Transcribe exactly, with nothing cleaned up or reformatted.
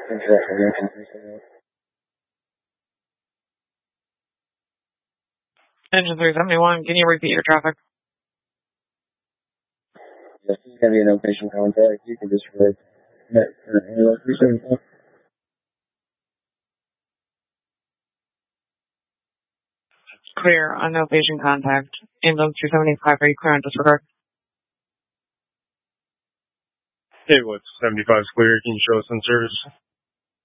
Engine three seventy-one, can you repeat your traffic? Yes, this is going to be a no patient contact. You can disregard that for ambulance three seventy-one. Clear on no patient contact. Ambulance two seventy-five, are you clear on disregard? Hey, what's seventy-five is clear? Can you show us in service?